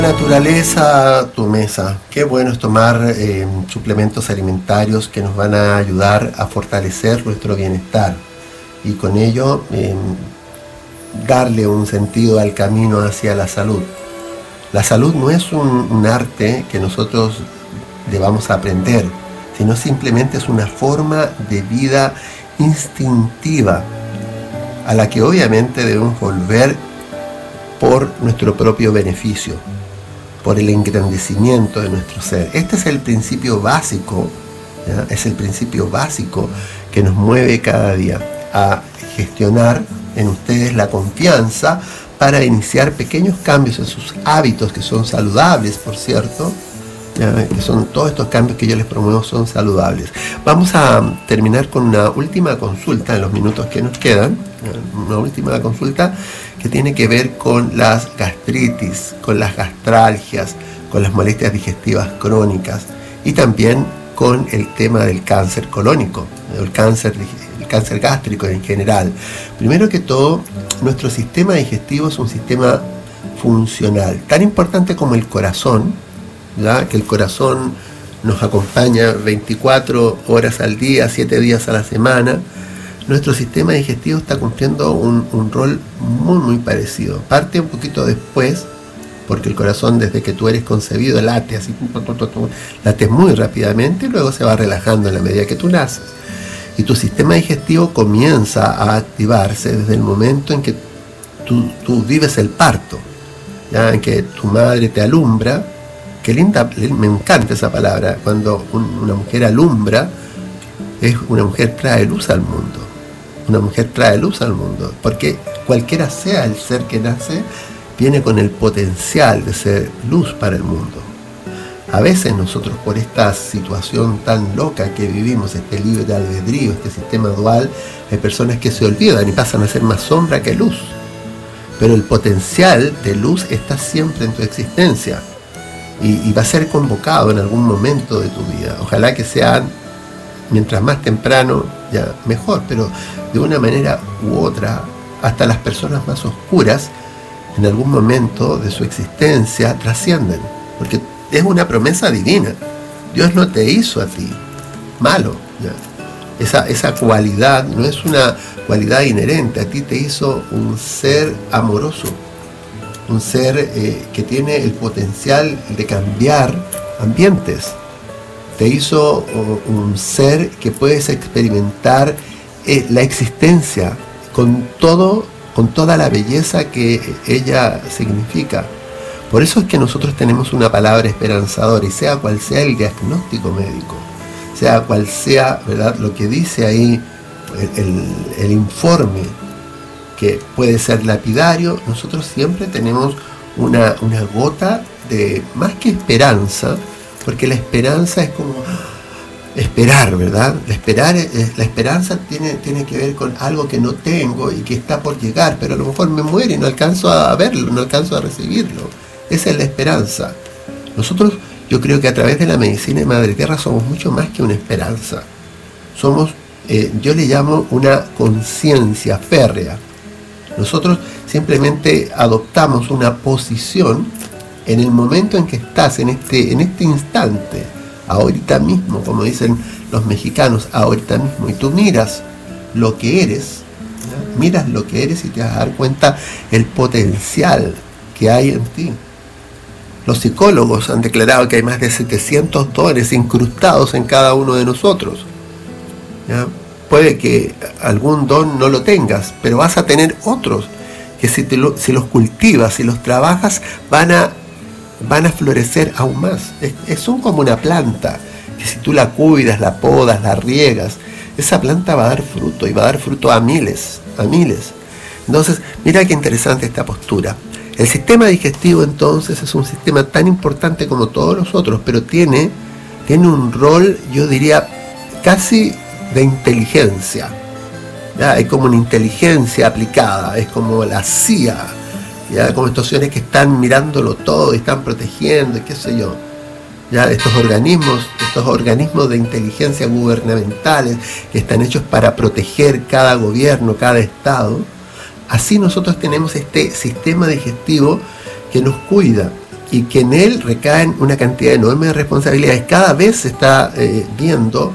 Naturaleza, tu mesa. Qué bueno es tomar suplementos alimentarios que nos van a ayudar a fortalecer nuestro bienestar y con ello darle un sentido al camino hacia la salud. La salud no es un arte que nosotros debamos aprender, sino simplemente es una forma de vida instintiva a la que obviamente debemos volver por nuestro propio beneficio, por el engrandecimiento de nuestro ser. Este es el principio básico, ¿ya? Es el principio básico que nos mueve cada día a gestionar en ustedes la confianza para iniciar pequeños cambios en sus hábitos, que son saludables, por cierto, ¿ya? Que son todos estos cambios que yo les promuevo son saludables. Vamos a terminar con una última consulta en los minutos que nos quedan, una última consulta que tiene que ver con las gastritis, con las gastralgias, con las molestias digestivas crónicas y también con el tema del cáncer colónico, el cáncer gástrico en general. Primero que todo, nuestro sistema digestivo es un sistema funcional, tan importante como el corazón, ¿ya? Que el corazón nos acompaña 24 horas al día, 7 días a la semana. Nuestro sistema digestivo está cumpliendo un rol muy parecido. Parte un poquito después, porque el corazón desde que tú eres concebido late así, late muy rápidamente y luego se va relajando en la medida que tú naces. Y tu sistema digestivo comienza a activarse desde el momento en que tú vives el parto, ¿ya? En que tu madre te alumbra. Qué linda, me encanta esa palabra. Cuando una mujer alumbra, una mujer trae luz al mundo. Una mujer trae luz al mundo, porque cualquiera sea el ser que nace, viene con el potencial de ser luz para el mundo. A veces nosotros, por esta situación tan loca que vivimos, este libre albedrío, este sistema dual, hay personas que se olvidan y pasan a ser más sombra que luz. Pero el potencial de luz está siempre en tu existencia y va a ser convocado en algún momento de tu vida. Ojalá que sean, mientras más temprano, ya mejor, pero de una manera u otra, hasta las personas más oscuras, en algún momento de su existencia, trascienden, porque es una promesa divina. Dios no te hizo a ti malo, ¿ya? Esa cualidad no es una cualidad inherente, a ti te hizo un ser amoroso, un ser que tiene el potencial de cambiar ambientes. Te hizo un ser que puedes experimentar la existencia con toda la belleza que ella significa. Por eso es que nosotros tenemos una palabra esperanzadora, y sea cual sea el diagnóstico médico, sea cual sea, ¿verdad?, lo que dice ahí el informe, que puede ser lapidario, nosotros siempre tenemos una gota de, más que esperanza, porque la esperanza es como esperar, ¿verdad? La esperanza tiene que ver con algo que no tengo y que está por llegar, pero a lo mejor me muero y no alcanzo a verlo, no alcanzo a recibirlo. Esa es la esperanza. Nosotros, yo creo que a través de la medicina de Madre Tierra somos mucho más que una esperanza. Somos, yo le llamo una conciencia férrea. Nosotros simplemente adoptamos una posición en el momento en que estás, en este instante, ahorita mismo, como dicen los mexicanos, ahorita mismo, y tú miras lo que eres, ¿ya? Miras lo que eres y te vas a dar cuenta el potencial que hay en ti. Los psicólogos han declarado que hay más de 700 dones incrustados en cada uno de nosotros, ¿ya? Puede que algún don no lo tengas, pero vas a tener otros que si los cultivas, si los trabajas, van a florecer aún más. Son como una planta, que si tú la cuidas, la podas, la riegas, esa planta va a dar fruto, y va a dar fruto a miles. Entonces, mira qué interesante esta postura. El sistema digestivo, entonces, es un sistema tan importante como todos los otros, pero tiene un rol, yo diría, casi de inteligencia, ¿ya? Hay como una inteligencia aplicada, es como la CIA, ¿ya? Como estos seres que están mirándolo todo y están protegiendo y qué sé yo, ¿ya? Estos organismos de inteligencia gubernamentales que están hechos para proteger cada gobierno, cada estado. Así nosotros tenemos este sistema digestivo que nos cuida, y que en él recaen una cantidad enorme de responsabilidades. Cada vez se está viendo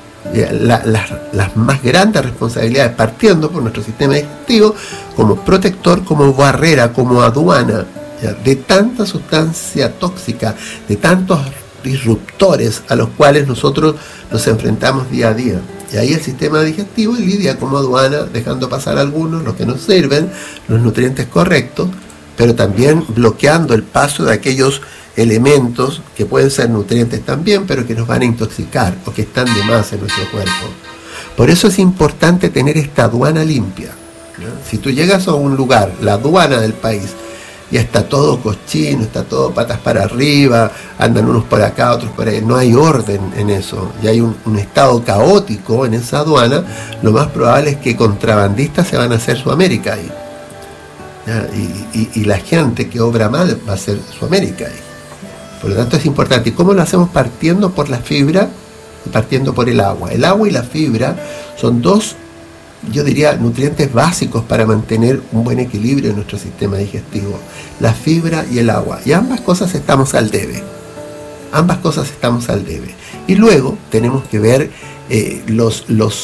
las más grandes responsabilidades, partiendo por nuestro sistema digestivo como protector, como barrera, como aduana, ¿ya?, de tanta sustancia tóxica, de tantos disruptores a los cuales nosotros nos enfrentamos día a día. Y ahí el sistema digestivo lidia como aduana, dejando pasar algunos, los que nos sirven, los nutrientes correctos, pero también bloqueando el paso de aquellos elementos que pueden ser nutrientes también, pero que nos van a intoxicar o que están de más en nuestro cuerpo. Por eso es importante tener esta aduana limpia, ¿no? Si tú llegas a un lugar, la aduana del país, y está todo cochino, está todo patas para arriba, andan unos por acá, otros por ahí, no hay orden en eso, y hay un estado caótico en esa aduana, lo más probable es que contrabandistas se van a hacer su América ahí, ¿ya? Y la gente que obra mal va a hacer su América ahí. Por lo tanto es importante. ¿Y cómo lo hacemos? Partiendo por la fibra y partiendo por el agua. El agua y la fibra son dos, yo diría, nutrientes básicos para mantener un buen equilibrio en nuestro sistema digestivo. La fibra y el agua. Y ambas cosas estamos al debe. Ambas cosas estamos al debe. Y luego tenemos que ver los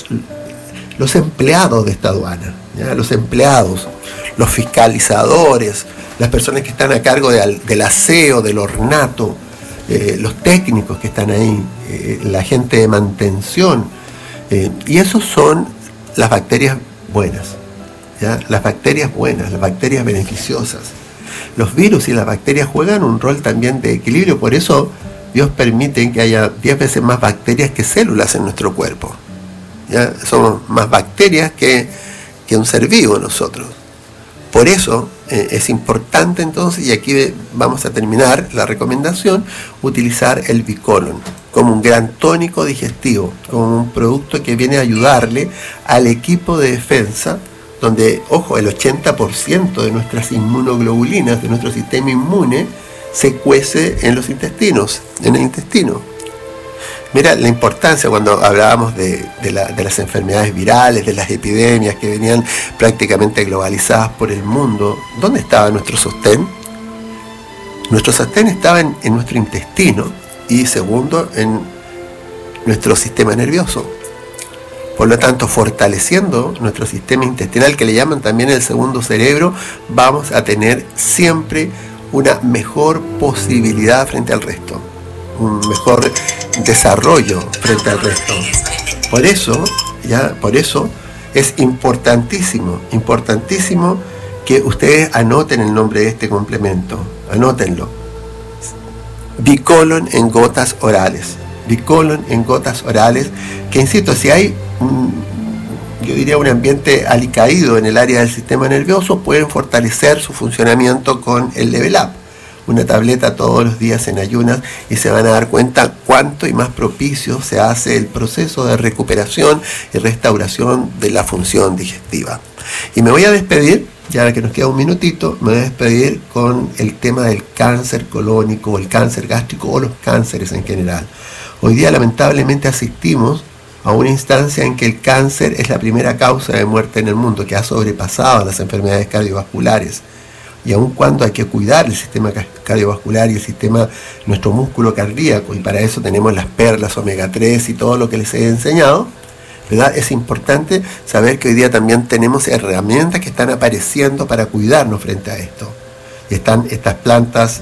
empleados de esta aduana, ¿ya? Los empleados, los fiscalizadores, las personas que están a cargo del aseo, del ornato, los técnicos que están ahí, la gente de mantención, y esos son las bacterias buenas, ¿ya? Las bacterias buenas, las bacterias beneficiosas. Los virus y las bacterias juegan un rol también de equilibrio, por eso Dios permite que haya 10 veces más bacterias que células en nuestro cuerpo, ¿ya? Somos más bacterias que un ser vivo nosotros. Por eso es importante entonces, y aquí vamos a terminar la recomendación, utilizar el Bicolon como un gran tónico digestivo, como un producto que viene a ayudarle al equipo de defensa, donde, ojo, el 80% de nuestras inmunoglobulinas, de nuestro sistema inmune, se cuece en los intestinos, en el intestino. Mira la importancia cuando hablábamos de las enfermedades virales, de las epidemias que venían prácticamente globalizadas por el mundo. ¿Dónde estaba nuestro sostén? Nuestro sostén estaba en nuestro intestino y segundo en nuestro sistema nervioso. Por lo tanto, fortaleciendo nuestro sistema intestinal, que le llaman también el segundo cerebro, vamos a tener siempre una mejor posibilidad frente al resto, un mejor desarrollo frente al resto. Por eso es importantísimo que ustedes anoten el nombre de este complemento, anótenlo. Bicolon en gotas orales. Bicolon en gotas orales, que insisto, si hay yo diría un ambiente alicaído en el área del sistema nervioso, pueden fortalecer su funcionamiento con el Level Up, una tableta todos los días en ayunas, y se van a dar cuenta cuánto y más propicio se hace el proceso de recuperación y restauración de la función digestiva. Y me voy a despedir, ya que nos queda un minutito, me voy a despedir con el tema del cáncer colónico, el cáncer gástrico o los cánceres en general. Hoy día lamentablemente asistimos a una instancia en que el cáncer es la primera causa de muerte en el mundo, que ha sobrepasado a las enfermedades cardiovasculares. Y aun cuando hay que cuidar el sistema cardiovascular y el sistema, nuestro músculo cardíaco, y para eso tenemos las perlas omega 3 y todo lo que les he enseñado, ¿verdad? Es importante saber que hoy día también tenemos herramientas que están apareciendo para cuidarnos frente a esto. Y están estas plantas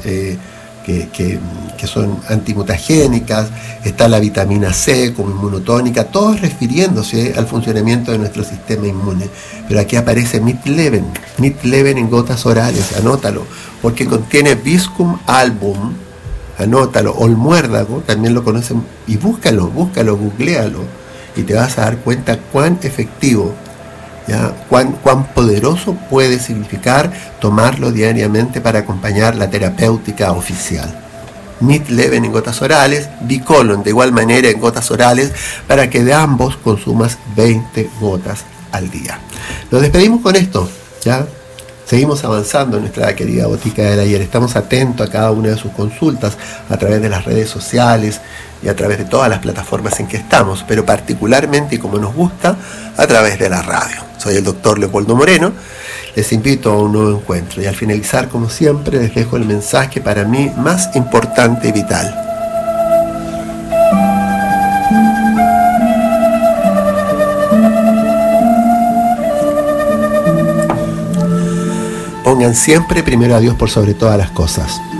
que son antimutagénicas, está la vitamina C como inmunotónica, todo refiriéndose al funcionamiento de nuestro sistema inmune. Pero aquí aparece Midleven en gotas orales, anótalo, porque contiene Viscum album, anótalo, o el muérdago, también lo conocen, y búscalo, googléalo, y te vas a dar cuenta cuán efectivo, ¿ya? Cuán poderoso puede significar tomarlo diariamente para acompañar la terapéutica oficial. Midleven en gotas orales, Bicolon de igual manera en gotas orales, para que de ambos consumas 20 gotas al día. Nos despedimos con esto, ¿ya? Seguimos avanzando en nuestra querida Botica del Ayer. Estamos atentos a cada una de sus consultas a través de las redes sociales y a través de todas las plataformas en que estamos, pero particularmente, y como nos gusta, a través de la radio. Soy el doctor Leopoldo Moreno. Les invito a un nuevo encuentro y al finalizar, como siempre, les dejo el mensaje para mí más importante y vital. Pongan siempre primero a Dios por sobre todas las cosas.